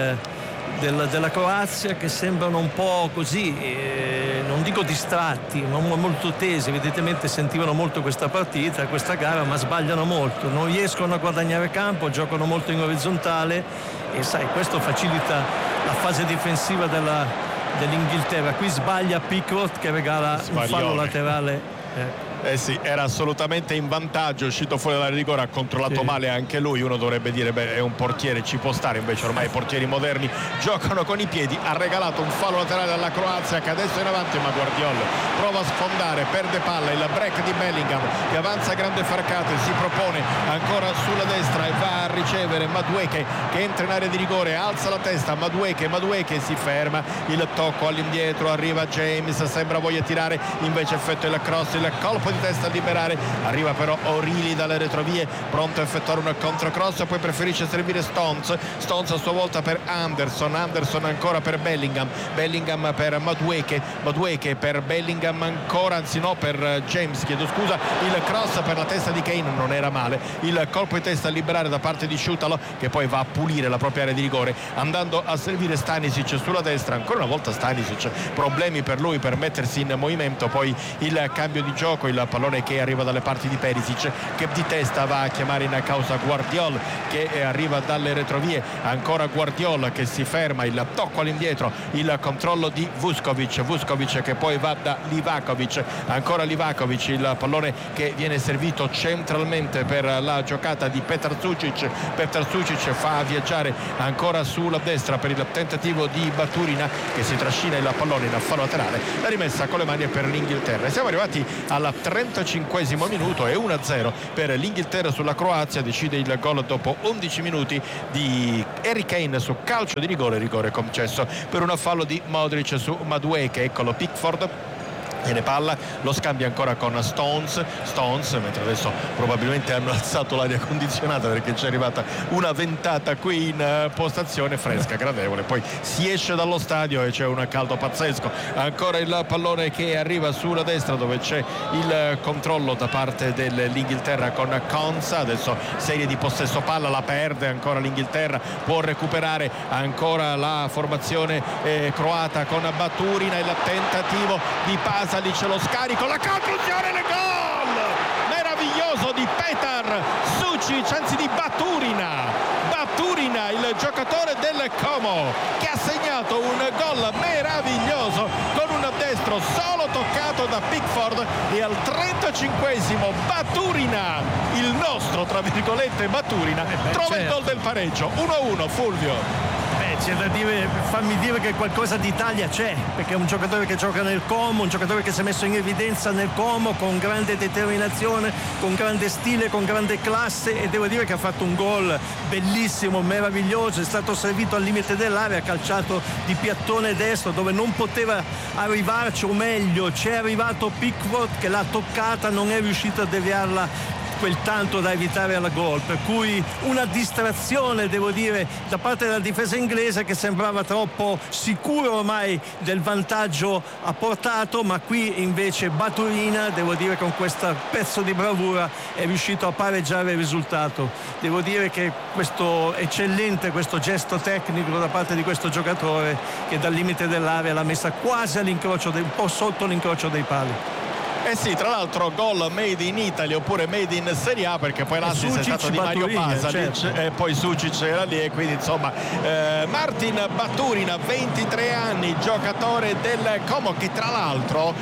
della Croazia, che sembrano un po' così, non dico distratti, ma molto tesi. Evidentemente sentivano molto questa partita, questa gara, ma sbagliano molto, non riescono a guadagnare campo, giocano molto in orizzontale e sai, questo facilita la fase difensiva dell'Inghilterra. Qui sbaglia Pickford che regala un fallo laterale. Sì, era assolutamente in vantaggio, è uscito fuori dalla rigore, ha controllato male anche lui. Uno dovrebbe dire beh, è un portiere, ci può stare, invece ormai i portieri moderni giocano con i piedi. Ha regalato un fallo laterale alla Croazia che adesso è in avanti, ma Guardiol prova a sfondare, perde palla, il break di Bellingham che avanza grande farcate, si propone ancora sulla destra e va a ricevere Madueke che entra in area di rigore, alza la testa, Madueke si ferma, il tocco all'indietro, arriva James, sembra voglia tirare, invece effettua il cross, il colpo di testa a liberare, arriva però O'Reilly dalle retrovie, pronto a effettuare un controcross, poi preferisce servire Stones a sua volta per Anderson ancora per Bellingham per Madueke per Bellingham ancora, anzi no, per James, chiedo scusa, il cross per la testa di Kane non era male, il colpo di testa a liberare da parte di Sciutalo che poi va a pulire la propria area di rigore andando a servire Stanisic sulla destra, ancora una volta Stanisic, problemi per lui per mettersi in movimento, poi il cambio di gioco, il pallone che arriva dalle parti di Perisic che di testa va a chiamare in causa Guardiol che arriva dalle retrovie, ancora Guardiol che si ferma, il tocco all'indietro, il controllo di Vuskovic che poi va da Livakovic, ancora Livakovic, il pallone che viene servito centralmente per la giocata di Petar Sucic fa viaggiare ancora sulla destra per il tentativo di Baturina che si trascina il pallone in fallo laterale, la rimessa con le mani per l'Inghilterra. Siamo arrivati al 35esimo minuto e 1-0 per l'Inghilterra sulla Croazia, decide il gol dopo 11 minuti di Harry Kane su calcio di rigore concesso per un fallo di Modric su Madueke. Eccolo Pickford, tiene palla, lo scambia ancora con Stones, mentre adesso probabilmente hanno alzato l'aria condizionata perché c'è arrivata una ventata qui in postazione fresca, gradevole, poi si esce dallo stadio e c'è un caldo pazzesco, ancora il pallone che arriva sulla destra dove c'è il controllo da parte dell'Inghilterra con Konsa, adesso serie di possesso palla, la perde ancora l'Inghilterra, può recuperare ancora la formazione croata con Baturina, il tentativo di Pasalic, lo scarico, la conclusione, il gol meraviglioso di Petar Sucic, anzi di Baturina, il giocatore del Como che ha segnato un gol meraviglioso con un destro solo toccato da Pickford, e al 35esimo Baturina, il nostro tra virgolette Baturina, trova il gol del pareggio. 1-1. Fulvio. C'è da dire, fammi dire che qualcosa d'Italia c'è, perché è un giocatore che gioca nel Como, un giocatore che si è messo in evidenza nel Como con grande determinazione, con grande stile, con grande classe, e devo dire che ha fatto un gol bellissimo, meraviglioso, è stato servito al limite dell'area, ha calciato di piattone destro dove non poteva arrivarci, o meglio c'è arrivato Pickford che l'ha toccata, non è riuscito a deviarla quel tanto da evitare al gol, per cui una distrazione, devo dire, da parte della difesa inglese che sembrava troppo sicuro ormai del vantaggio apportato, ma qui invece Baturina, devo dire, con questo pezzo di bravura è riuscito a pareggiare il risultato. Devo dire che questo eccellente, questo gesto tecnico da parte di questo giocatore che dal limite dell'area l'ha messa quasi all'incrocio, un po' sotto l'incrocio dei pali. Eh sì, tra l'altro gol made in Italy oppure made in Serie A, perché poi l'assist è stato di Mario Pasalic, certo. E poi Sucic era lì, e quindi insomma Martin Baturina, 23 anni, giocatore del Como, che tra l'altro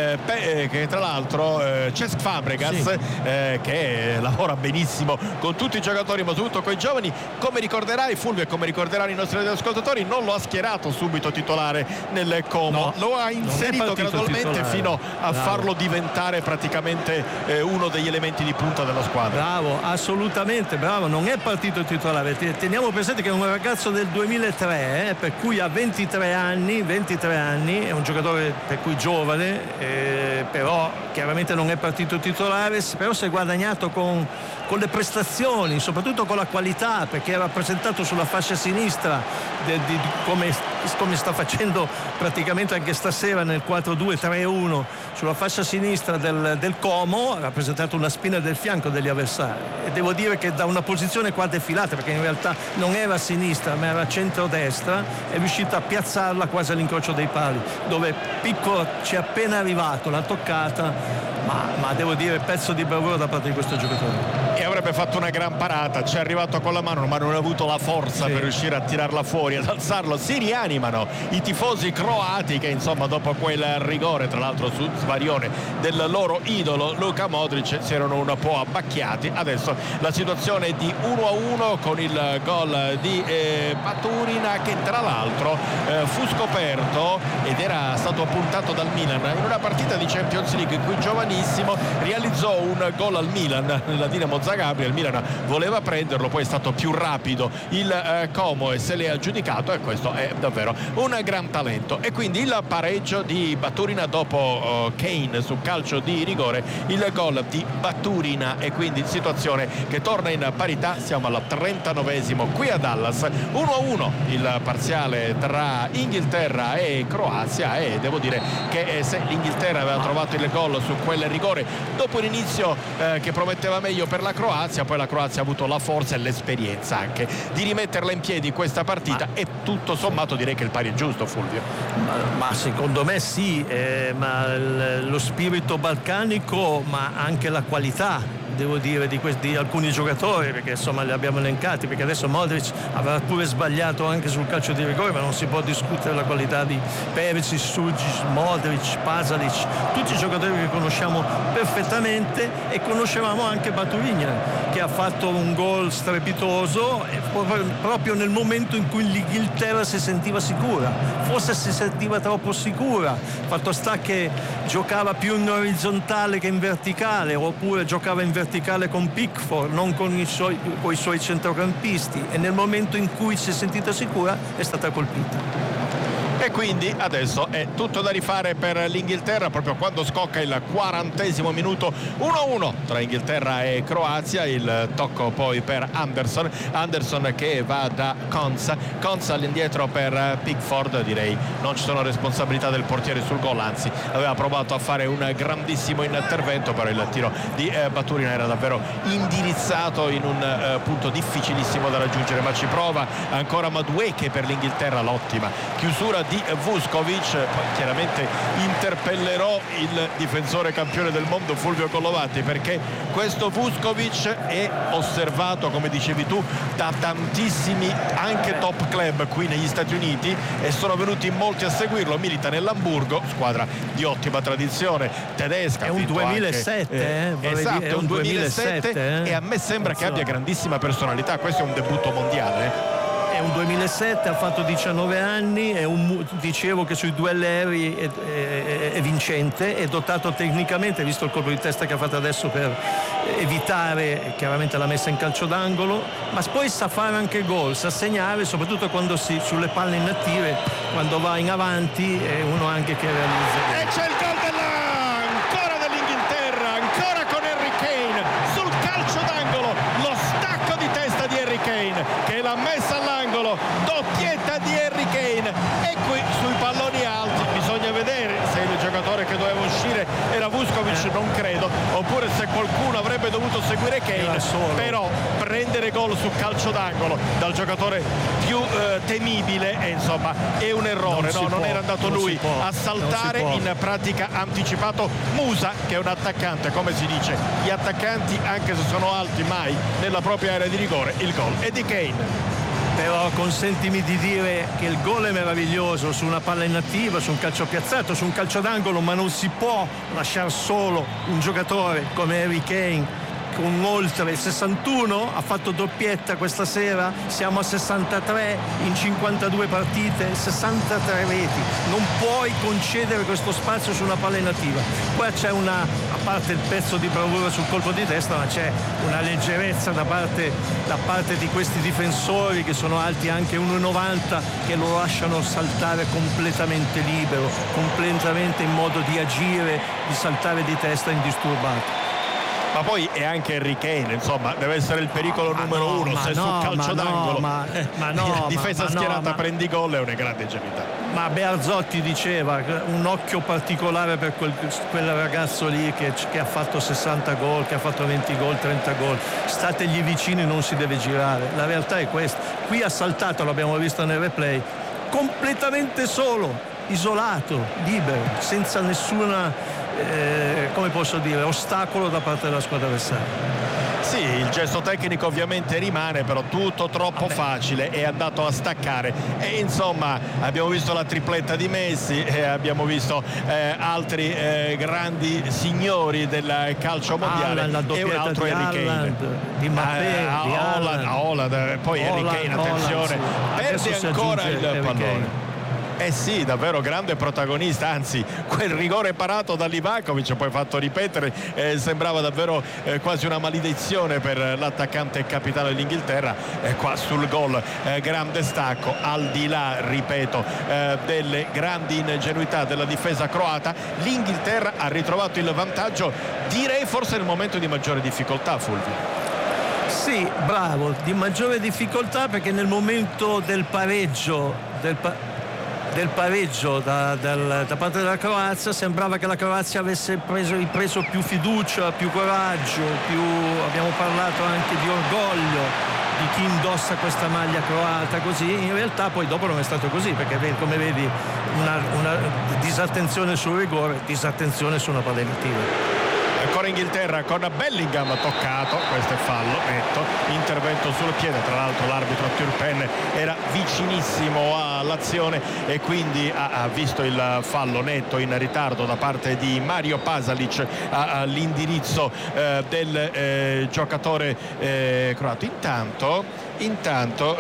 Cesc Fabregas, sì, che lavora benissimo con tutti i giocatori ma soprattutto con i giovani, come ricorderai Fulvio e come ricorderanno i nostri ascoltatori, non lo ha schierato subito titolare nel Como, no, lo ha inserito gradualmente titolare, fino a farlo diventare praticamente uno degli elementi di punta della squadra. Bravo, assolutamente bravo, non è partito titolare. Teniamo presente che è un ragazzo del 2003, per cui ha 23 anni, è un giocatore per cui giovane, però chiaramente non è partito titolare, però si è guadagnato con le prestazioni, soprattutto con la qualità, perché è rappresentato sulla fascia sinistra come sta facendo praticamente anche stasera nel 4-2-3-1 sulla fascia sinistra del Como, ha rappresentato una spina del fianco degli avversari, e devo dire che da una posizione qua defilata, perché in realtà non era a sinistra ma era a centro-destra, è riuscito a piazzarla quasi all'incrocio dei pali, dove Piccolo ci è appena arrivato, l'ha toccata, ma devo dire pezzo di bravura da parte di questo giocatore. E avrebbe fatto una gran parata, ci è arrivato con la mano ma non ha avuto la forza, sì, per riuscire a tirarla fuori, ad alzarlo. Si rianimano i tifosi croati che insomma dopo quel rigore, tra l'altro su svarione del loro idolo Luka Modric, si erano un po' abbacchiati. Adesso la situazione è di 1-1 con il gol di Baturina, che tra l'altro fu scoperto ed era stato appuntato dal Milan in una partita di Champions League in cui giovanissimo realizzò un gol al Milan, nella Dinamo Sforza Gabriel. Il Milan voleva prenderlo, poi è stato più rapido il Como e se l'è aggiudicato, e questo è davvero un gran talento. E quindi il pareggio di Baturina dopo Kane su calcio di rigore, il gol di Baturina, e quindi situazione che torna in parità. Siamo al 39esimo qui a Dallas, 1-1 il parziale tra Inghilterra e Croazia, e devo dire che se l'Inghilterra aveva trovato il gol su quel rigore dopo un inizio che prometteva meglio per la Croazia, poi la Croazia ha avuto la forza e l'esperienza anche di rimetterla in piedi questa partita, e tutto sommato direi che il pari è giusto, Fulvio. Ma secondo me sì, ma lo spirito balcanico, ma anche la qualità, devo dire, di alcuni giocatori, perché insomma li abbiamo elencati, perché adesso Modric avrà pure sbagliato anche sul calcio di rigore, ma non si può discutere la qualità di Perisic, Sugic, Modric, Pasalic, tutti i giocatori che conosciamo perfettamente, e conoscevamo anche Baturina, che ha fatto un gol strepitoso proprio nel momento in cui l'Inghilterra si sentiva sicura, forse si sentiva troppo sicura, fatto sta che giocava più in orizzontale che in verticale, oppure giocava in verticale con Pickford, non con i suoi centrocampisti, e nel momento in cui si è sentita sicura è stata colpita. E quindi adesso è tutto da rifare per l'Inghilterra, proprio quando scocca il 40esimo minuto, 1-1 tra Inghilterra e Croazia. Il tocco poi per Anderson che va da Konsa all'indietro per Pickford. Direi non ci sono responsabilità del portiere sul gol, anzi aveva provato a fare un grandissimo intervento, però il tiro di Baturina era davvero indirizzato in un punto difficilissimo da raggiungere, ma ci prova ancora Madueke per l'Inghilterra. L'ottima chiusura di Vuskovic. Poi chiaramente interpellerò il difensore campione del mondo Fulvio Collovati, perché questo Vuskovic è osservato, come dicevi tu, da tantissimi anche top club qui negli Stati Uniti, e sono venuti in molti a seguirlo. Milita nell'Hamburgo, squadra di ottima tradizione tedesca. È un 2007, esatto, è un 2007 e a me sembra che Insomma, abbia grandissima personalità. Questo è un debutto mondiale. È un 2007, ha fatto 19 anni, dicevo che sui duelli aerei è vincente, è dotato tecnicamente, visto il colpo di testa che ha fatto adesso per evitare chiaramente la messa in calcio d'angolo, ma poi sa fare anche gol, sa segnare, soprattutto quando sulle palle inattive, quando va in avanti, è uno anche che realizza. E c'è il gol ancora dell'Inghilterra, ancora con Harry Kane sul calcio d'angolo, lo stacco di testa di Harry Kane che l'ha messa all'angolo, doppietta di Harry Kane. E qui sui palloni alti bisogna vedere se il giocatore che doveva uscire era Vuskovic, non credo, oppure se qualcuno avrebbe dovuto seguire Kane, però prendere gol sul calcio d'angolo dal giocatore più temibile insomma è un errore. Non era andato lui a saltare, in pratica ha anticipato Musa, che è un attaccante, come si dice, gli attaccanti anche se sono alti mai nella propria area di rigore. Il gol è di Kane. Però consentimi di dire che il gol è meraviglioso su una palla inattiva, su un calcio piazzato, su un calcio d'angolo, ma non si può lasciare solo un giocatore come Harry Kane con oltre 61, ha fatto doppietta questa sera, siamo a 63 in 52 partite, 63 reti, non puoi concedere questo spazio su una palla inattiva. Poi c'è a parte il pezzo di bravura sul colpo di testa, ma c'è una leggerezza da parte di questi difensori che sono alti anche 1,90, che lo lasciano saltare completamente libero, completamente in modo di agire, di saltare di testa indisturbato. Ma poi è anche Harry Kane, insomma, deve essere il pericolo numero uno. Se sul calcio d'angolo difesa schierata prendi gol, è una grande ingenuità. Ma Bearzotti diceva un occhio particolare per quel ragazzo lì che ha fatto 60 gol, che ha fatto 20 gol, 30 gol. Stategli vicini, non si deve girare. La realtà è questa. Qui ha saltato, l'abbiamo visto nel replay, completamente solo, isolato, libero, senza nessuna come posso dire, ostacolo da parte della squadra avversaria. Sì, il gesto tecnico ovviamente rimane, però tutto troppo facile, è andato a staccare. E insomma abbiamo visto la tripletta di Messi, abbiamo visto altri grandi signori del calcio mondiale, e un altro Harry Kane, di Mbappé, di Haaland, poi Harry Kane, attenzione, perde ancora il pallone. Sì, davvero grande protagonista, anzi quel rigore parato da Livakovic, poi fatto ripetere, sembrava davvero quasi una maledizione per l'attaccante e capitano dell'Inghilterra. Qua sul gol grande stacco, al di là, ripeto, delle grandi ingenuità della difesa croata. L'Inghilterra ha ritrovato il vantaggio, direi forse nel momento di maggiore difficoltà, Fulvio. Sì, bravo, di maggiore difficoltà, perché nel momento del pareggio da parte della Croazia sembrava che la Croazia avesse ripreso più fiducia, più coraggio, abbiamo parlato anche di orgoglio di chi indossa questa maglia croata, così in realtà poi dopo non è stato così, perché come vedi una disattenzione sul rigore, disattenzione su una palla inattiva. Ancora Inghilterra con Bellingham toccato, questo è fallo netto, intervento sul piede, tra l'altro l'arbitro Turpen era vicinissimo all'azione e quindi ha visto il fallo netto in ritardo da parte di Mario Pasalic all'indirizzo del giocatore croato. Intanto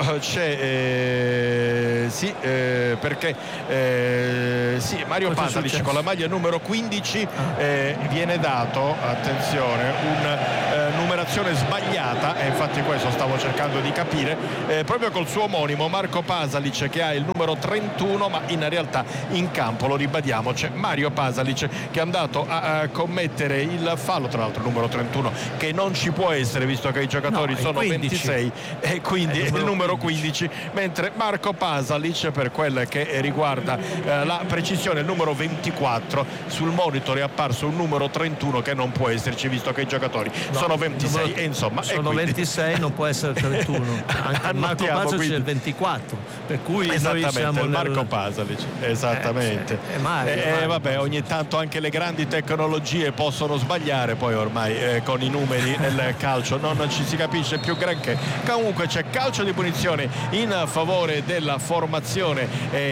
c'è perché Mario Pasalic con la maglia numero 15 viene dato, attenzione, una numerazione sbagliata, e infatti questo stavo cercando di capire, proprio col suo omonimo Marco Pasalic che ha il numero 31, ma in realtà in campo, lo ribadiamo, c'è Mario Pasalic che è andato a commettere il fallo, tra l'altro numero 31 che non ci può essere visto che i giocatori sono 26 e quindi è il numero 15, mentre Marco Pasalic, per quel che riguarda la precisione, il numero 24, sul monitor è apparso un numero 31 che non può esserci visto che i giocatori sono 26 e insomma sono quindi 26, non può essere 31. Anche Marco Pasalic quindi... è il 24, per cui noi siamo Marco Pasalic, esattamente. Vabbè, ogni tanto anche le grandi tecnologie possono sbagliare, poi ormai con i numeri nel calcio non ci si capisce più granché. Comunque c'è calcio di punizione in favore della formazione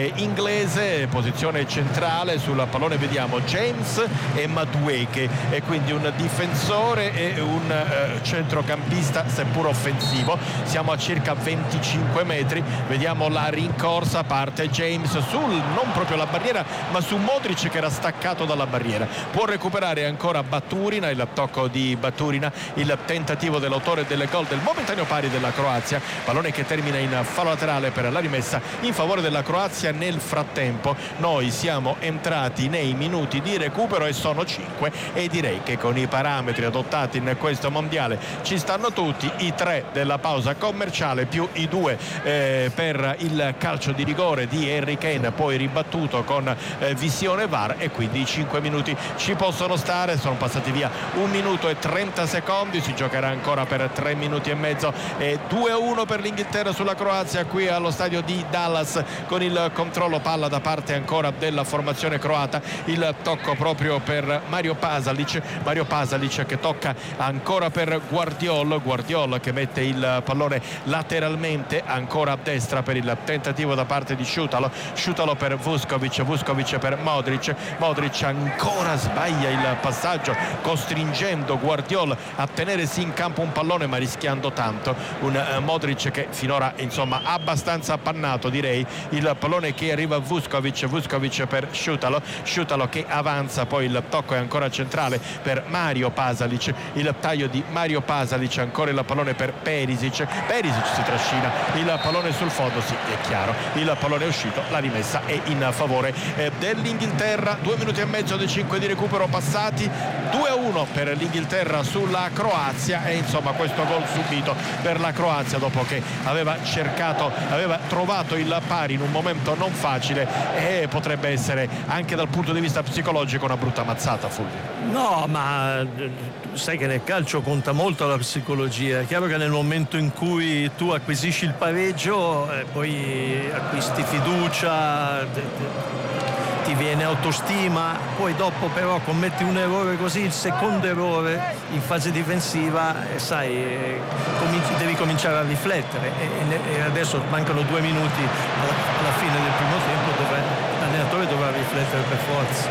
inglese, posizione centrale sul pallone vediamo James e Madueke, e quindi un difensore e un centrocampista seppur offensivo. Siamo a circa 25 metri, vediamo la rincorsa, parte James non proprio la barriera ma su Modric che era staccato dalla barriera, può recuperare ancora Baturina, il tocco di Baturina, il tentativo dell'autore del gol del momentaneo pari della Croazia, pallone che termina in fallo laterale per la rimessa in favore della Croazia. Nel frattempo noi siamo entrati nei minuti di recupero e sono 5, e direi che con i parametri adottati in questo mondiale ci stanno tutti, i 3 della pausa commerciale più i 2 per il calcio di rigore di Harry Kane, poi ribattuto con visione VAR, e quindi i 5 minuti ci possono stare. Sono passati via 1 minuto e 30 secondi, si giocherà ancora per 3 minuti e mezzo, e 2-1 per l'Inghilterra sulla Croazia qui allo stadio di Dallas, con il controllo palla da parte ancora della formazione croata. Il tocco proprio per Mario Pasalic che tocca ancora per Guardiol che mette il pallone lateralmente ancora a destra per il tentativo da parte di Šutalo per Vuskovic per Modric ancora sbaglia il passaggio, costringendo Guardiol a tenersi in campo un pallone ma rischiando tanto. Un Modric che finora insomma abbastanza appannato, direi. Il pallone che arriva a Vuskovic per Šutalo che avanza, poi il tocco è ancora centrale per Mario Pasalic, il taglio di Mario Pasalic, ancora il pallone per Perisic si trascina il pallone sul fondo, sì, è chiaro, il pallone è uscito, la rimessa è in favore dell'Inghilterra. 2 minuti e mezzo dei 5 di recupero passati, 2-1 per l'Inghilterra sulla Croazia, e insomma questo gol subito per la Croazia dopo che aveva trovato il pari in un momento non facile, e potrebbe essere anche dal punto di vista psicologico una brutta mazzata, Fulvio. No, ma sai che nel calcio conta molto la psicologia. È chiaro che nel momento in cui tu acquisisci il pareggio poi acquisti fiducia, ti viene autostima, poi dopo però commetti un errore così, il secondo errore in fase difensiva, devi cominciare a riflettere, e adesso mancano 2 minuti alla fine del primo tempo dove l'allenatore dovrà riflettere per forza.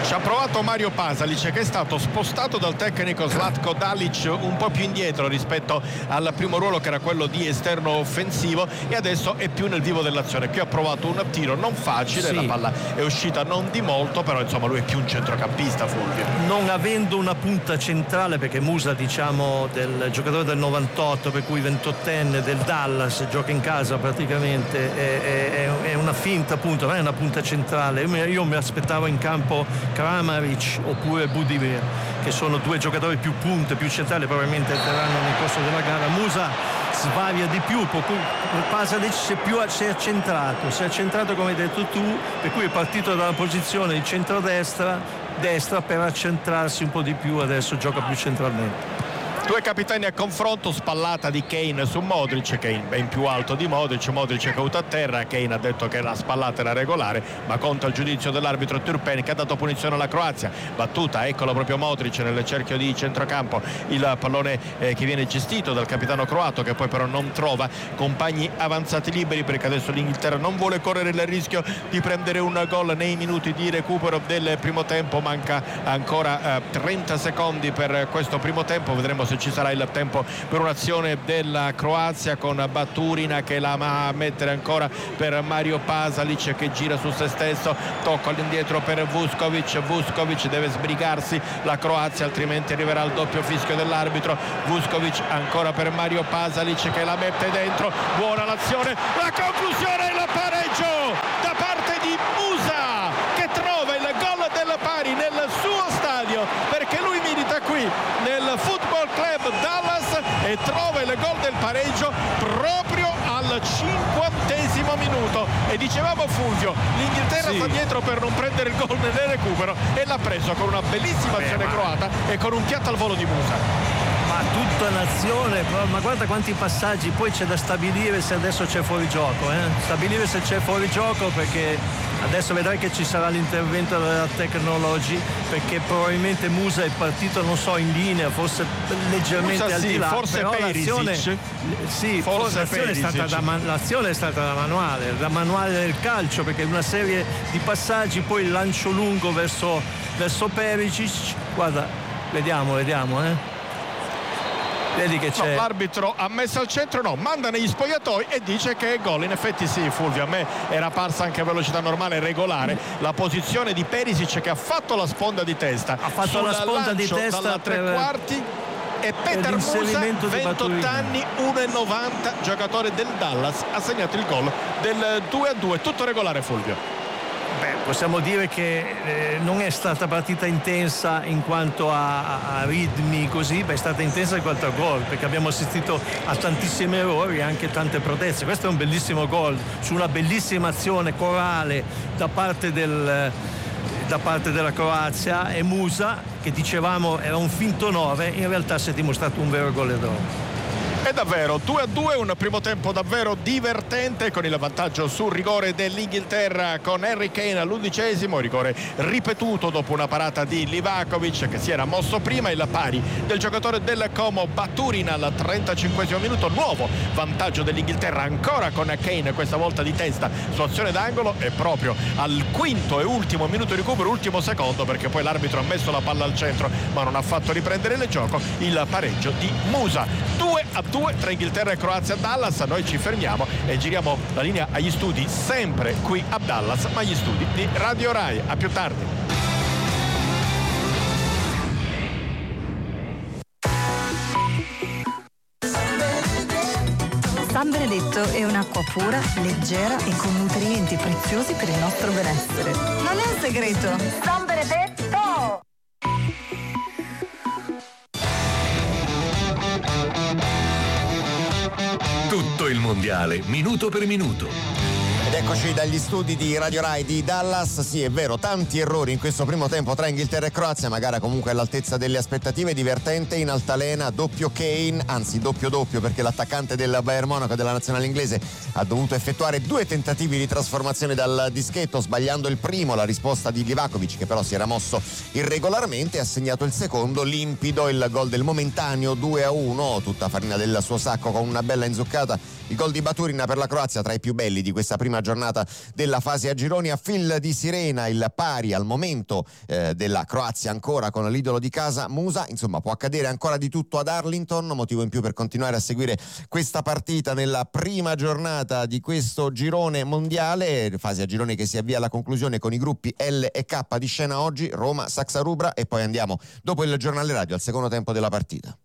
Ci ha provato Mario Pasalic, che è stato spostato dal tecnico Zlatko Dalic un po' più indietro rispetto al primo ruolo, che era quello di esterno offensivo, e adesso è più nel vivo dell'azione. Qui ha provato un tiro non facile, sì. La palla è uscita non di molto, però insomma lui è più un centrocampista, Fulvio. Non avendo una punta centrale, perché Musa, diciamo, del giocatore del 98, per cui 28enne del Dallas, gioca in casa praticamente, è una finta punta, non è una punta centrale. Io mi aspettavo in campo Kramaric oppure Budimir, che sono due giocatori più punte, più centrali, probabilmente entreranno nel corso della gara. Musa svaria di più, per cui Pasalic si è centrato come hai detto tu, per cui è partito dalla posizione di centrodestra per accentrarsi un po' di più, adesso gioca più centralmente. Due capitani a confronto, spallata di Kane su Modric. Kane ben più alto di Modric è caduto a terra. Kane ha detto che la spallata era regolare, ma conta il giudizio dell'arbitro Turpen, che ha dato punizione alla Croazia. Battuta, eccolo proprio Modric nel cerchio di centrocampo, il pallone che viene gestito dal capitano croato, che poi però non trova compagni avanzati liberi, perché adesso l'Inghilterra non vuole correre il rischio di prendere un gol nei minuti di recupero del primo tempo. Manca ancora 30 secondi per questo primo tempo, vedremo se ci sarà il tempo per un'azione della Croazia, con Baturina che la va a mettere ancora per Mario Pasalic, che gira su se stesso, tocco all'indietro per Vuskovic deve sbrigarsi la Croazia, altrimenti arriverà il doppio fischio dell'arbitro. Vuskovic ancora per Mario Pasalic, che la mette dentro, buona l'azione, la conclusione e il pareggio da parte di Musa, che trova il gol del pari nel suo stadio, perché lui milita qui nel Football Club Dallas e trova il gol del pareggio proprio al 50° minuto. E dicevamo, Fulvio, l'Inghilterra sta dietro per non prendere il gol nel recupero, e l'ha preso con una bellissima azione croata e con un piatto al volo di Musa. Ma tutta l'azione, ma guarda quanti passaggi, poi c'è da stabilire se adesso c'è fuorigioco, stabilire se c'è fuorigioco, perché adesso vedrai che ci sarà l'intervento della Technology, perché probabilmente Musa è partito, non so, in linea, forse leggermente Musa, al di là, forse però Perisic. l'azione è stata da manuale del calcio, perché una serie di passaggi, poi il lancio lungo verso Perisic, guarda, vediamo, vedi che c'è. No, l'arbitro ha messo al centro, manda negli spogliatoi e dice che è gol. In effetti sì, Fulvio, a me era parsa anche a velocità normale regolare la posizione di Perisic, che ha fatto la sponda di testa, dalla tre quarti, e Peter Musa, 28 anni, 1,90, giocatore del Dallas, ha segnato il gol del 2-2. Tutto regolare, Fulvio. Possiamo dire che non è stata partita intensa in quanto a ritmi così, è stata intensa in quanto a gol, perché abbiamo assistito a tantissimi errori e anche tante proteste. Questo è un bellissimo gol su una bellissima azione corale da parte della Croazia, e Musa, che dicevamo era un finto 9, in realtà si è dimostrato un vero goleador. È davvero 2-2, un primo tempo davvero divertente, con il vantaggio sul rigore dell'Inghilterra, con Harry Kane all'11°, rigore ripetuto dopo una parata di Livakovic, che si era mosso prima, il pari del giocatore del Como Baturina al 35° minuto. Nuovo vantaggio dell'Inghilterra, ancora con Kane, questa volta di testa su azione d'angolo, e proprio al quinto e ultimo minuto di recupero, ultimo secondo, perché poi l'arbitro ha messo la palla al centro ma non ha fatto riprendere il gioco, il pareggio di Musa. 2-2 tra Inghilterra e Croazia a Dallas. Noi ci fermiamo e giriamo la linea agli studi, sempre qui a Dallas, ma gli studi di Radio Rai. A più tardi. San Benedetto è un'acqua pura, leggera e con nutrienti preziosi per il nostro benessere. Non è un segreto. San Benedetto! Tutto il mondiale, minuto per minuto. Ed eccoci dagli studi di Radio Rai di Dallas. Sì, è vero, tanti errori in questo primo tempo tra Inghilterra e Croazia, ma gara comunque all'altezza delle aspettative, divertente, in altalena, doppio Kane, anzi doppio, perché l'attaccante del Bayern Monaco, della nazionale inglese, ha dovuto effettuare 2 tentativi di trasformazione dal dischetto, sbagliando il primo, la risposta di Livakovic, che però si era mosso irregolarmente, ha segnato il secondo, limpido, il gol del momentaneo 2-1, tutta farina del suo sacco, con una bella inzuccata Il gol di Baturin per la Croazia tra i più belli di questa prima giornata della fase a gironi. A fil di sirena il pari al momento della Croazia ancora con l'idolo di casa Musa. Insomma, può accadere ancora di tutto ad Arlington, motivo in più per continuare a seguire questa partita nella prima giornata di questo girone mondiale, fase a gironi che si avvia alla conclusione con i gruppi L e K di scena oggi, Roma, Saxa Rubra, e poi andiamo dopo il giornale radio al secondo tempo della partita.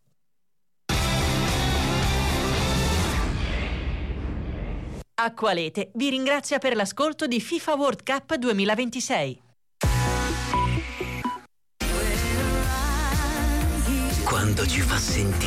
Acqualete vi ringrazia per l'ascolto di FIFA World Cup 2026. Quando ci fa sentire